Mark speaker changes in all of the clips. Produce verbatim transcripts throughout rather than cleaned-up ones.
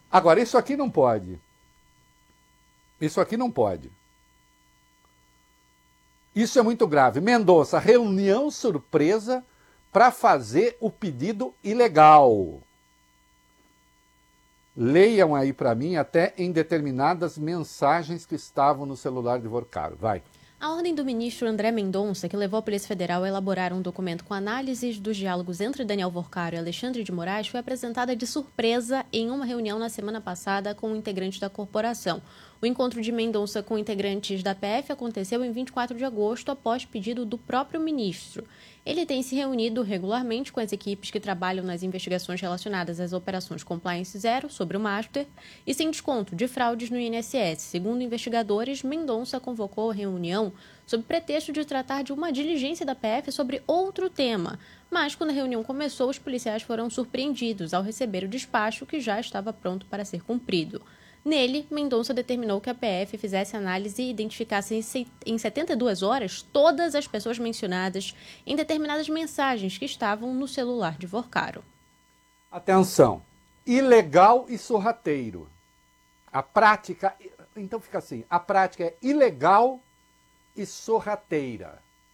Speaker 1: Agora, isso aqui não pode. Isso aqui não pode. Isso é muito grave. Mendonça, reunião surpresa para fazer o pedido ilegal. Leiam aí para mim até em determinadas mensagens que estavam no celular de Vorcaro. Vai.
Speaker 2: A ordem do ministro André Mendonça, que levou a Polícia Federal a elaborar um documento com análises dos diálogos entre Daniel Vorcaro e Alexandre de Moraes, foi apresentada de surpresa em uma reunião na semana passada com integrantes da corporação. O encontro de Mendonça com integrantes da P F aconteceu em vinte e quatro de agosto, após pedido do próprio ministro. Ele tem se reunido regularmente com as equipes que trabalham nas investigações relacionadas às operações Compliance Zero sobre o Master e sem desconto de fraudes no I N S S. Segundo investigadores, Mendonça convocou a reunião sob pretexto de tratar de uma diligência da P F sobre outro tema. Mas, quando a reunião começou, os policiais foram surpreendidos ao receber o despacho que já estava pronto para ser cumprido. Nele, Mendonça determinou que a P F fizesse análise e identificasse em setenta e duas horas todas as pessoas mencionadas em determinadas mensagens que estavam no celular de Vorcaro.
Speaker 1: Atenção, ilegal e sorrateiro. A prática, então fica assim, a prática é ilegal e sorrateira.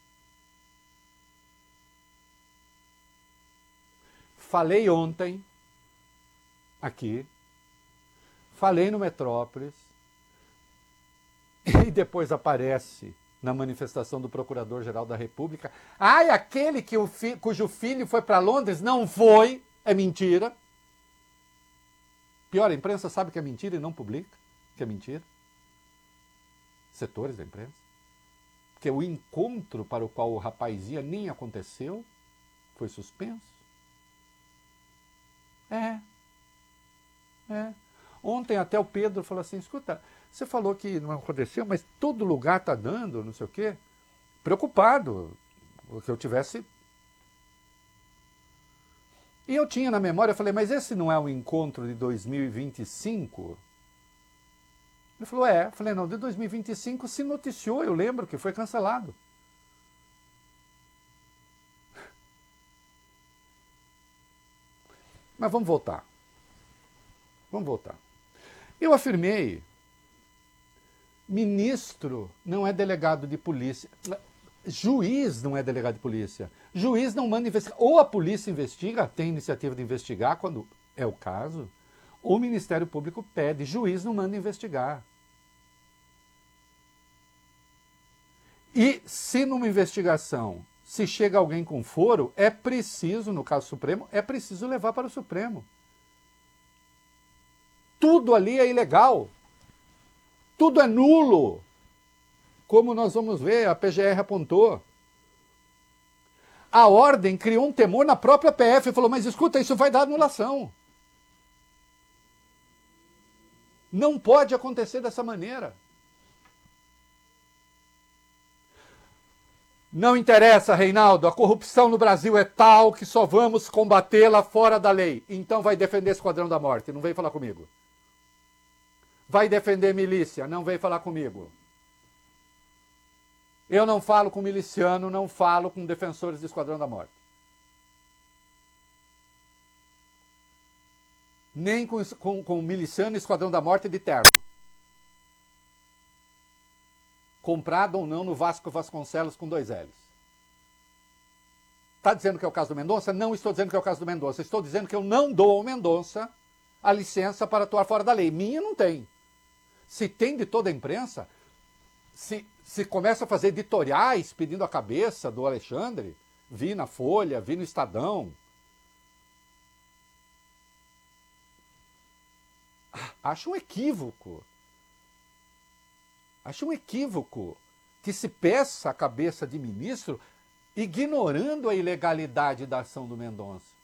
Speaker 1: Falei ontem, aqui, falei no Metrópolis, e depois aparece na manifestação do Procurador-Geral da República. Ai, aquele que o fi, cujo filho foi para Londres, não foi, é mentira. Pior, a imprensa sabe que é mentira e não publica, que é mentira. Setores da imprensa. Porque o encontro para o qual o rapaz ia nem aconteceu, foi suspenso. É, é. Ontem até o Pedro falou assim, escuta, você falou que não aconteceu, mas todo lugar está dando, não sei o quê. Preocupado, que eu tivesse... E eu tinha na memória, eu falei, mas esse não é o encontro de dois mil e vinte e cinco? Ele falou, é. Eu falei, não, de dois mil e vinte e cinco se noticiou, eu lembro que foi cancelado. Mas vamos voltar. Vamos voltar. Eu afirmei, ministro não é delegado de polícia, juiz não é delegado de polícia, juiz não manda investigar, ou a polícia investiga, tem iniciativa de investigar quando é o caso, ou o Ministério Público pede, juiz não manda investigar. E se numa investigação, se chega alguém com foro, é preciso, no caso Supremo, é preciso levar para o Supremo. Tudo ali é ilegal. Tudo é nulo. Como nós vamos ver, a P G R apontou. A ordem criou um temor na própria P F e falou, mas escuta, isso vai dar anulação. Não pode acontecer dessa maneira. Não interessa, Reinaldo, a corrupção no Brasil é tal que só vamos combatê-la fora da lei. Então vai defender Esquadrão da Morte, não vem falar comigo. Vai defender milícia, não vem falar comigo. Eu não falo com miliciano, não falo com defensores do Esquadrão da Morte. Nem com, com, com miliciano e Esquadrão da Morte de terno. Comprado ou não no Vasco Vasconcelos com dois L's. Está dizendo que é o caso do Mendonça? Não estou dizendo que é o caso do Mendonça. Estou dizendo que eu não dou ao Mendonça a licença para atuar fora da lei. Minha não tem. Se tem de toda a imprensa, se, se começa a fazer editoriais pedindo a cabeça do Alexandre, vi na Folha, vi no Estadão. Acho um equívoco. Acho um equívoco que se peça a cabeça de ministro ignorando a ilegalidade da ação do Mendonça.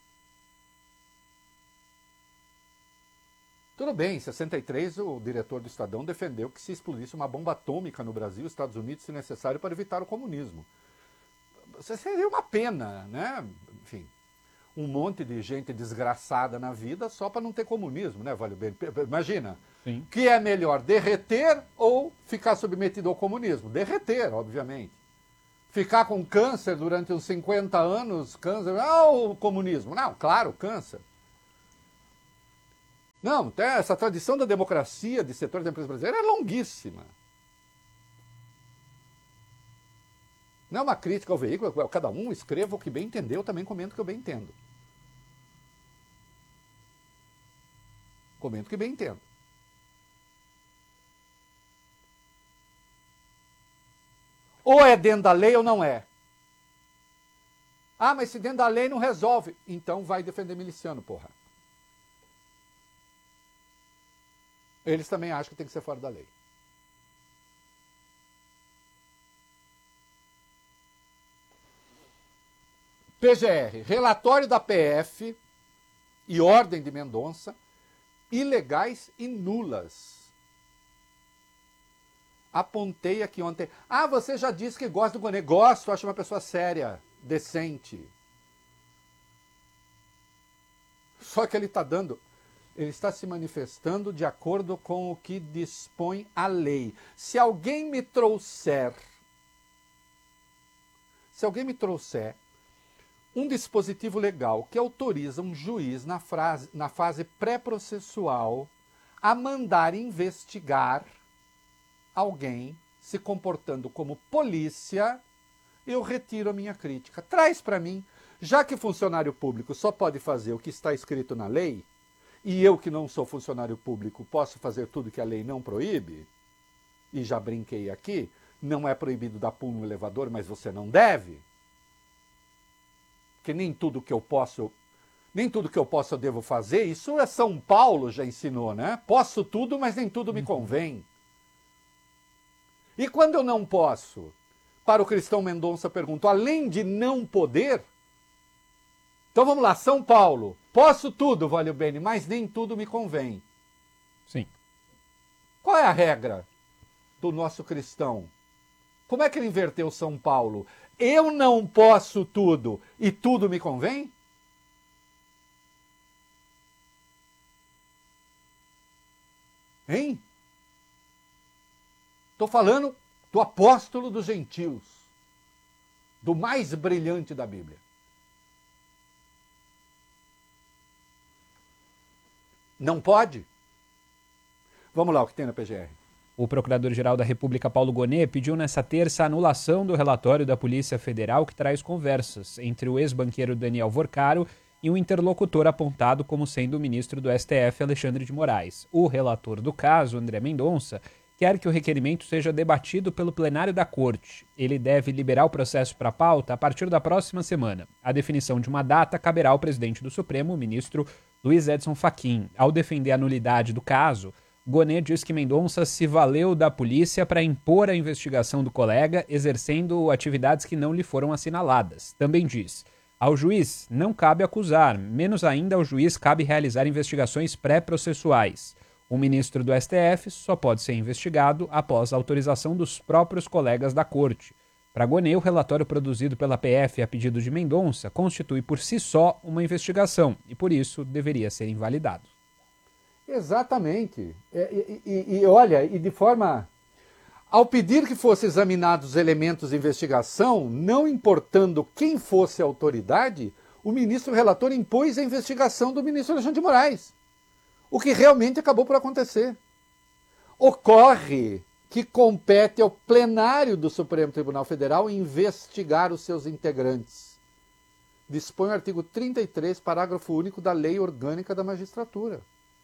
Speaker 1: Tudo bem, em sessenta e três o diretor do Estadão defendeu que se explodisse uma bomba atômica no Brasil, Estados Unidos, se necessário, para evitar o comunismo. Seria uma pena, né? Enfim, um monte de gente desgraçada na vida só para não ter comunismo, né? Vale bem. Imagina,
Speaker 3: Sim.
Speaker 1: que é melhor, derreter ou ficar submetido ao comunismo? Derreter, obviamente. Ficar com câncer durante uns cinquenta anos, câncer, ah, o comunismo. Não, claro, câncer. Não, essa tradição da democracia de setor da empresa brasileira é longuíssima. Não é uma crítica ao veículo, cada um escreva o que bem entendeu, eu também comento o que eu bem entendo. Comento o que bem entendo. Ou é dentro da lei ou não é. Ah, mas se dentro da lei não resolve, então vai defender miliciano, porra. Eles também acham que tem que ser fora da lei. P G R, relatório da P F e ordem de Mendonça, ilegais e nulas. Apontei aqui ontem. Ah, você já disse que gosta do Gonê. Gosto, acho uma pessoa séria, decente. Só que ele está dando... Ele está se manifestando de acordo com o que dispõe a lei. Se alguém me trouxer... Se alguém me trouxer um dispositivo legal que autoriza um juiz na, frase, na fase pré-processual a mandar investigar alguém se comportando como polícia, eu retiro a minha crítica. Traz para mim, já que funcionário público só pode fazer o que está escrito na lei, e eu que não sou funcionário público posso fazer tudo que a lei não proíbe, e já brinquei aqui, não é proibido dar pulo no elevador, mas você não deve. Porque nem tudo que eu posso, nem tudo que eu posso eu devo fazer, isso é São Paulo já ensinou, né? Posso tudo, mas nem tudo me convém. E quando eu não posso, para o Cristão Mendonça pergunto, além de não poder, então vamos lá, São Paulo, posso tudo, Valeu Bene, mas nem tudo me convém.
Speaker 3: Sim.
Speaker 1: Qual é a regra do nosso cristão? Como é que ele inverteu São Paulo? Eu não posso tudo e tudo me convém? Hein? Estou falando do apóstolo dos gentios, do mais brilhante da Bíblia. Não pode? Vamos lá, o que tem na P G R.
Speaker 3: O Procurador-Geral da República, Paulo Gonet, pediu nesta terça a anulação do relatório da Polícia Federal que traz conversas entre o ex-banqueiro Daniel Vorcaro e um interlocutor apontado como sendo o ministro do S T F, Alexandre de Moraes. O relator do caso, André Mendonça, quer que o requerimento seja debatido pelo plenário da Corte. Ele deve liberar o processo para pauta a partir da próxima semana. A definição de uma data caberá ao presidente do Supremo, o ministro Luiz Edson Fachin. Ao defender a nulidade do caso, Gonet diz que Mendonça se valeu da polícia para impor a investigação do colega, exercendo atividades que não lhe foram assinaladas. Também diz, ao juiz não cabe acusar, menos ainda ao juiz cabe realizar investigações pré-processuais. O ministro do S T F só pode ser investigado após a autorização dos próprios colegas da corte. Para Gonet, o relatório produzido pela P F a pedido de Mendonça constitui por si só uma investigação e, por isso, deveria ser invalidado.
Speaker 1: Exatamente. E, e, e olha, e de forma... Ao pedir que fossem examinados os elementos de investigação, não importando quem fosse a autoridade, o ministro relator impôs a investigação do ministro Alexandre de Moraes. O que realmente acabou por acontecer. Ocorre que compete ao plenário do Supremo Tribunal Federal investigar os seus integrantes. Dispõe o artigo trinta e três, parágrafo único da Lei Orgânica da Magistratura.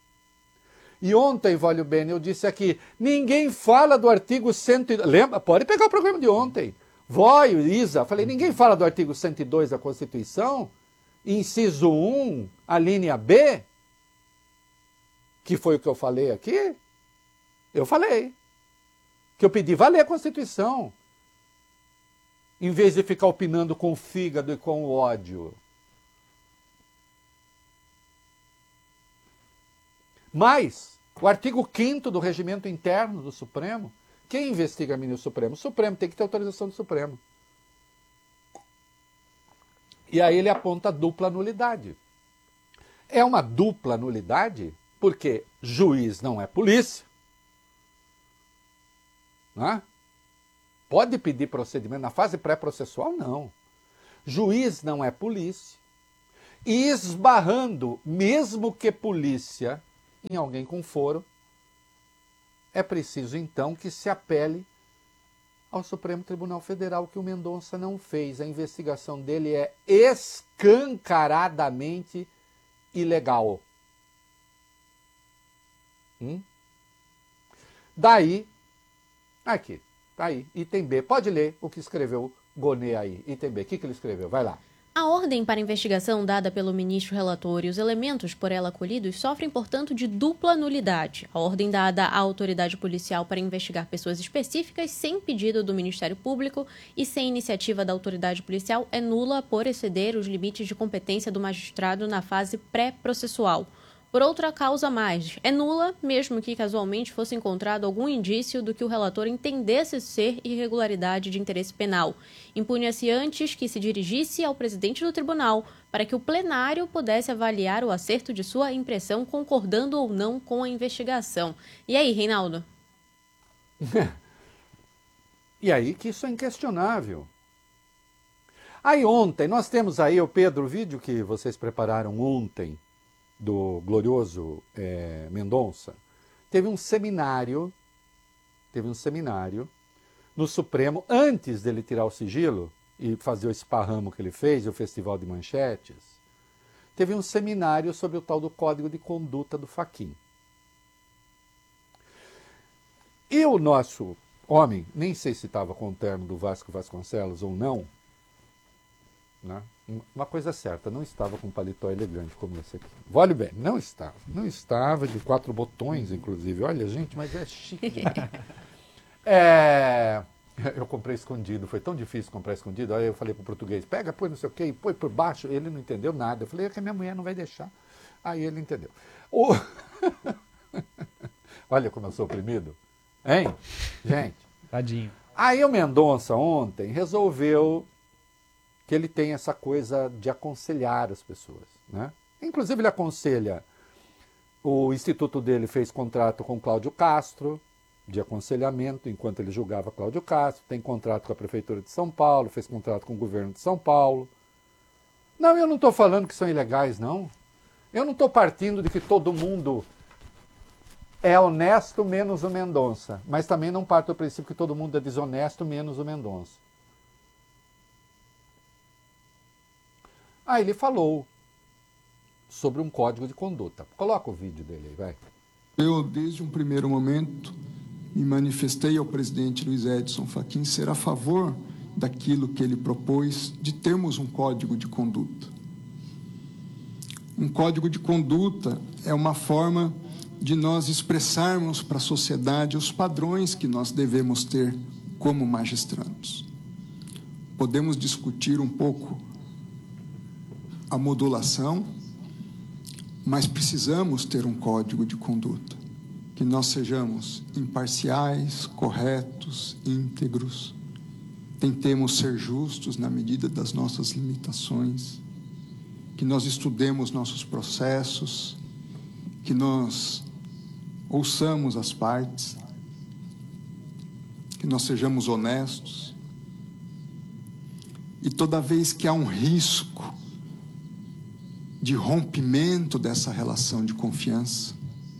Speaker 1: E ontem, Valio Bene, eu disse aqui, ninguém fala do artigo cento e dois. Lembra? Pode pegar o programa de ontem. Vóio, Isa, falei, ninguém fala do artigo cento e dois da Constituição, inciso um, a linha B, que foi o que eu falei aqui. Eu falei. Que eu pedi valer a Constituição. Em vez de ficar opinando com o fígado e com o ódio. Mas, o artigo quinto do regimento interno do Supremo, quem investiga a ministro Supremo? O Supremo tem que ter autorização do Supremo. E aí ele aponta a dupla nulidade. É uma dupla nulidade porque juiz não é polícia. Né? Pode pedir procedimento na fase pré-processual? Não. Juiz não é polícia. E esbarrando, mesmo que polícia, em alguém com foro, é preciso então que se apele ao Supremo Tribunal Federal, que o Mendonça não fez. A investigação dele é escancaradamente ilegal. Hum? Daí, aqui, tá aí, item B. Pode ler o que escreveu Gonê aí, item B. O que, que ele escreveu? Vai lá.
Speaker 2: A ordem para investigação dada pelo ministro relator e os elementos por ela acolhidos sofrem, portanto, de dupla nulidade. A ordem dada à autoridade policial para investigar pessoas específicas sem pedido do Ministério Público e sem iniciativa da autoridade policial é nula por exceder os limites de competência do magistrado na fase pré-processual. Por outra causa mais, é nula, mesmo que casualmente fosse encontrado algum indício do que o relator entendesse ser irregularidade de interesse penal. Impunha-se antes que se dirigisse ao presidente do tribunal para que o plenário pudesse avaliar o acerto de sua impressão, concordando ou não com a investigação. E aí, Reinaldo?
Speaker 1: E aí que isso é inquestionável. Aí ontem, nós temos aí, o Pedro, o vídeo que vocês prepararam ontem, do glorioso é, Mendonça, teve um seminário, teve um seminário no Supremo, antes dele tirar o sigilo e fazer o esparramo que ele fez, o Festival de Manchetes, teve um seminário sobre o tal do Código de Conduta do Fachin. E o nosso homem, nem sei se estava com o terno do Vasco Vasconcelos ou não, né? Uma coisa certa, não estava com um paletó elegante como esse aqui. Olhe bem, não estava. Não estava, de quatro botões, inclusive. Olha, gente, mas é chique. é... Eu comprei escondido, foi tão difícil comprar escondido. Aí eu falei para o português, pega, põe não sei o quê, põe por baixo. Ele não entendeu nada. Eu falei, é que a minha mulher não vai deixar. Aí ele entendeu. O... Olha como eu sou oprimido. Hein? Gente.
Speaker 3: Tadinho.
Speaker 1: Aí o Mendonça ontem resolveu que ele tem essa coisa de aconselhar as pessoas, né? Inclusive ele aconselha, o instituto dele fez contrato com Cláudio Castro, de aconselhamento, enquanto ele julgava Cláudio Castro, tem contrato com a Prefeitura de São Paulo, fez contrato com o governo de São Paulo. Não, eu não estou falando que são ilegais, não. Eu não estou partindo de que todo mundo é honesto menos o Mendonça, mas também não parto do princípio que todo mundo é desonesto menos o Mendonça. Aí ele falou sobre um código de conduta. Coloca o vídeo dele aí, vai.
Speaker 4: Eu, desde um primeiro momento, me manifestei ao presidente Luiz Edson Fachin ser a favor daquilo que ele propôs de termos um código de conduta. Um código de conduta é uma forma de nós expressarmos para a sociedade os padrões que nós devemos ter como magistrados. Podemos discutir um pouco a modulação, mas precisamos ter um código de conduta, que nós sejamos imparciais, corretos, íntegros, tentemos ser justos na medida das nossas limitações, que nós estudemos nossos processos, que nós ouçamos as partes, que nós sejamos honestos. E toda vez que há um risco de rompimento dessa relação de confiança,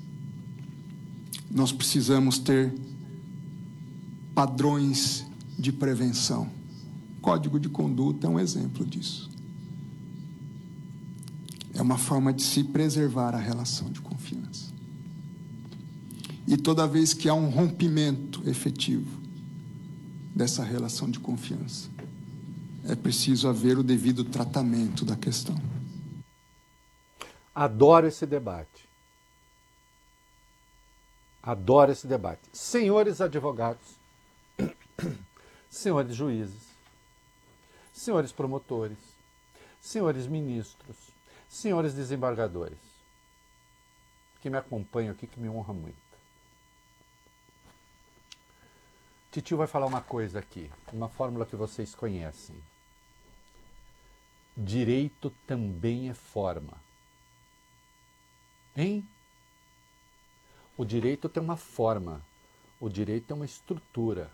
Speaker 4: nós precisamos ter padrões de prevenção. O Código de Conduta é um exemplo disso. É uma forma de se preservar a relação de confiança. E toda vez que há um rompimento efetivo dessa relação de confiança, é preciso haver o devido tratamento da questão.
Speaker 1: Adoro esse debate. Adoro esse debate. Senhores advogados, senhores juízes, senhores promotores, senhores ministros, senhores desembargadores, que me acompanham aqui, que me honra muito. Titio vai falar uma coisa aqui, uma fórmula que vocês conhecem. Direito também é forma. Hein? O direito tem uma forma, o direito tem uma estrutura.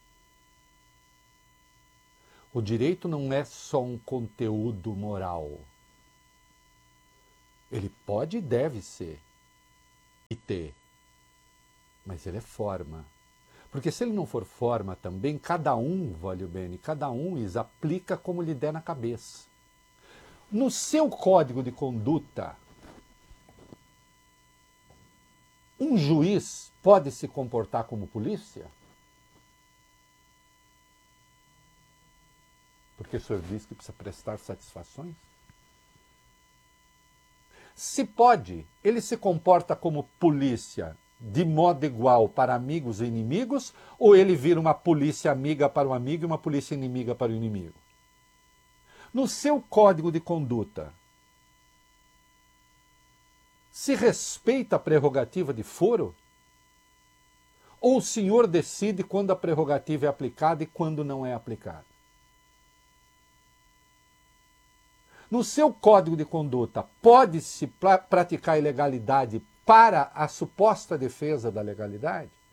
Speaker 1: O direito não é só um conteúdo moral. Ele pode e deve ser, ter, mas ele é forma. Porque se ele não for forma também, cada um, voglio bene, cada um is, aplica como lhe der na cabeça. No seu código de conduta, um juiz pode se comportar como polícia? Porque o senhor diz que precisa prestar satisfações? Se pode, ele se comporta como polícia de modo igual para amigos e inimigos, ou ele vira uma polícia amiga para o amigo e uma polícia inimiga para o inimigo? No seu código de conduta, se respeita a prerrogativa de foro? Ou o senhor decide quando a prerrogativa é aplicada e quando não é aplicada? No seu código de conduta, pode-se pra- praticar ilegalidade para a suposta defesa da legalidade?